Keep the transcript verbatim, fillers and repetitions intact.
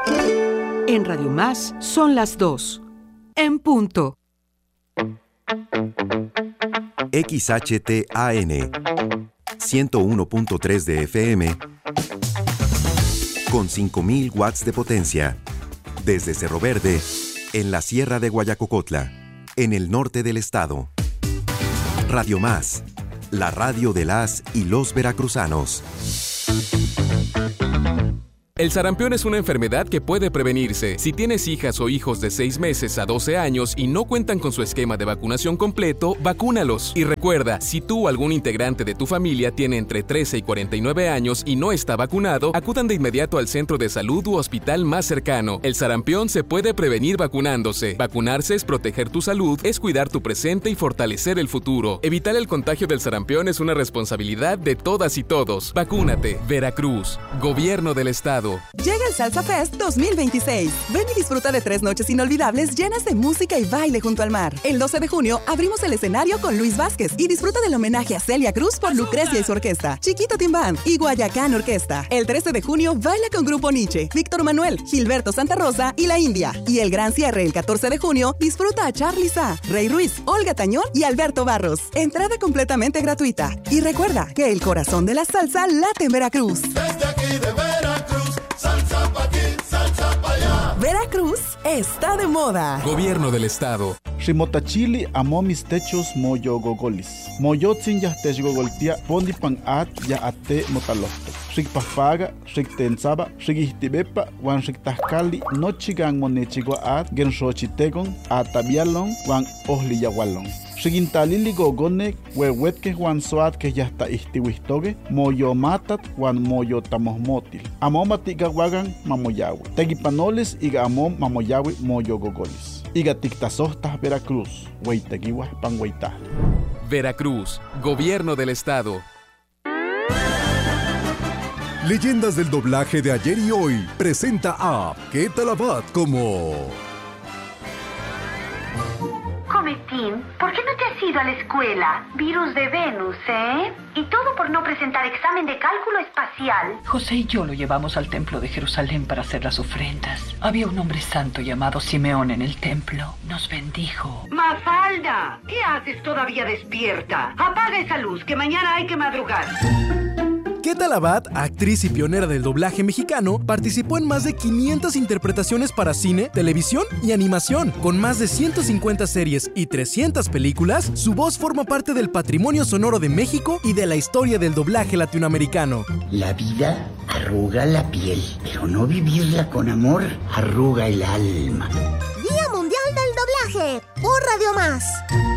En Radio Más son las dos. En punto. X H T A N ciento uno punto tres de F M con cinco mil watts de potencia. Desde Cerro Verde, en la Sierra de Guayacocotla, en el norte del estado. Radio Más, la radio de las y los veracruzanos. El sarampión es una enfermedad que puede prevenirse. Si tienes hijas o hijos de seis meses a doce años y no cuentan con su esquema de vacunación completo, vacúnalos. Y recuerda, si tú o algún integrante de tu familia tiene entre trece y cuarenta y nueve años y no está vacunado, acudan de inmediato al centro de salud u hospital más cercano. El sarampión se puede prevenir vacunándose. Vacunarse es proteger tu salud, es cuidar tu presente y fortalecer el futuro. Evitar el contagio del sarampión es una responsabilidad de todas y todos. Vacúnate. Veracruz, Gobierno del Estado. Llega el Salsa Fest dos mil veintiséis. Ven y disfruta de tres noches inolvidables llenas de música y baile junto al mar. El doce de junio abrimos el escenario con Luis Vázquez y disfruta del homenaje a Celia Cruz por Lucrecia y su orquesta, Chiquito Timbán y Guayacán Orquesta. El trece de junio baila con Grupo Nietzsche, Víctor Manuel, Gilberto Santa Rosa y La India. Y el gran cierre el catorce de junio disfruta a Charly Sá, Rey Ruiz, Olga Tañón y Alberto Barros. Entrada completamente gratuita. Y recuerda que el corazón de la salsa late en Veracruz. Desde aquí de Veracruz, salsa pa' aquí, salsa pa' allá. Veracruz está de moda. Gobierno del Estado. Rimotachili amo mis techos moyo gogolis. Moyotzin ya te gogoltia pondi pan at ya ate motalosto. Rikpafaga, riktensaba, rigistibepa, wan riktahkali, nochigan monechigua at, genshochitegon, atabialon, wan ohliyagualon. Rigintalili gogone, huehuetke wan soat que ya está istiwistoge, moyo matat, wan moyo tamosmotil. Amomatiga wagan mamoyawe. Tegipanoles iga amom mamoyawe moyo gogolis. Iga tiktasostas Veracruz, hueiteguiwas panhueitaj. Veracruz, Gobierno del Estado. Leyendas del doblaje de ayer y hoy presenta a ¿Qué tal Abad como? Cometín, ¿por qué no te has ido a la escuela? Virus de Venus, ¿eh? Y todo por no presentar examen de cálculo espacial. José y yo lo llevamos al templo de Jerusalén para hacer las ofrendas. Había un hombre santo llamado Simeón en el templo. Nos bendijo. Mafalda, ¿qué haces todavía despierta? Apaga esa luz, que mañana hay que madrugar. Queta Labat, actriz y pionera del doblaje mexicano, participó en más de quinientas interpretaciones para cine, televisión y animación. Con más de ciento cincuenta series y trescientas películas, su voz forma parte del patrimonio sonoro de México y de la historia del doblaje latinoamericano. La vida arruga la piel, pero no vivirla con amor arruga el alma. Día Mundial del Doblaje, por Radio Más.